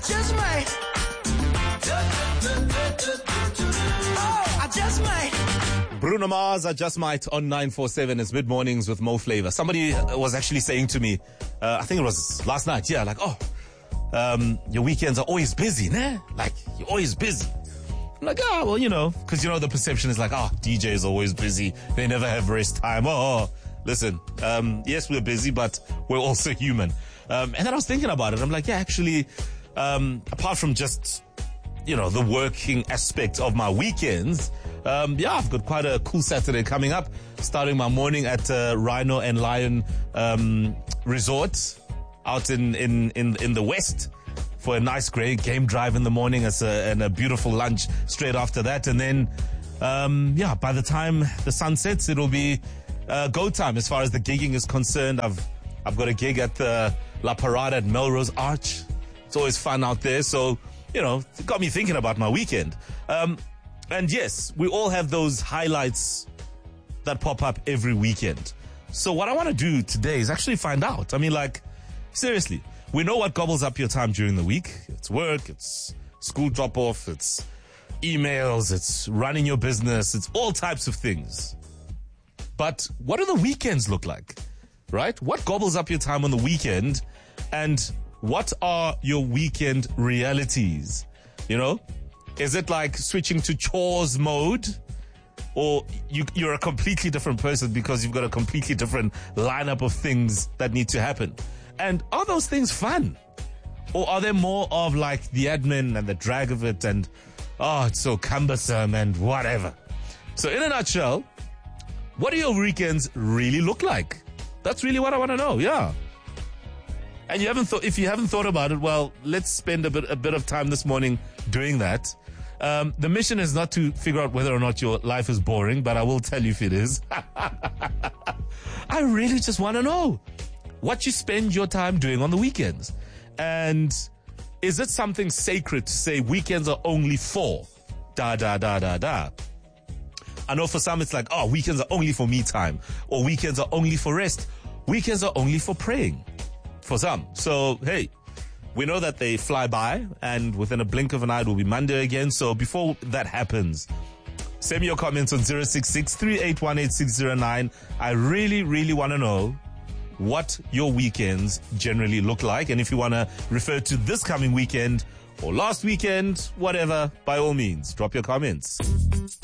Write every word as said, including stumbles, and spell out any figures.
just might. Oh, I just might. Bruno Mars, I Just Might on nine four seven. It's Mid Mornings with Mo Flavor. Somebody was actually saying to me, uh, I think it was last night, yeah, like, oh, um, your weekends are always busy, né? Like, you're always busy. I'm like, oh, well, you know, because, you know, the perception is like, oh, D J is always busy. They never have rest time. Oh, listen, um, yes, we're busy, but we're also human. Um, and then I was thinking about it. I'm like, yeah, actually, um, apart from just, you know, the working aspect of my weekends, um, yeah, I've got quite a cool Saturday coming up, starting my morning at uh, Rhino and Lion um, Resort out in, in, in, in the West for a nice great game drive in the morning as a, and a beautiful lunch straight after that. And then, um, yeah, by the time the sun sets, it'll be uh, go time as far as the gigging is concerned. I've I've got a gig at the La Parada at Melrose Arch. It's always fun out there. So, you know, it got me thinking about my weekend. Um, and yes, we all have those highlights that pop up every weekend. So what I want to do today is actually find out. I mean, like, seriously, we know what gobbles up your time during the week. It's work, it's school drop-off, it's emails, it's running your business, it's all types of things. But what do the weekends look like, right? What gobbles up your time on the weekend? And what are your weekend realities? You know, is it like switching to chores mode? Or you, you're a completely different person because you've got a completely different lineup of things that need to happen? And are those things fun? Or are they more of like the admin and the drag of it and, oh, it's so cumbersome and whatever? So in a nutshell, what do your weekends really look like? That's really what I want to know, yeah. And you haven't thought, if you haven't thought about it, well, let's spend a bit, a bit of time this morning doing that. Um, the mission is not to figure out whether or not your life is boring, but I will tell you if it is. I really just want to know what you spend your time doing on the weekends. And is it something sacred to say weekends are only for da, da, da, da, da? I know for some it's like, oh, weekends are only for me time, or weekends are only for rest. Weekends are only for praying for some. So, hey, we know that they fly by, and within a blink of an eye it will be Monday again. So before that happens, send me your comments on zero six six, three eight one, eight six zero nine. I really, really want to know what your weekends generally look like. And if you want to refer to this coming weekend or last weekend, whatever, by all means, drop your comments.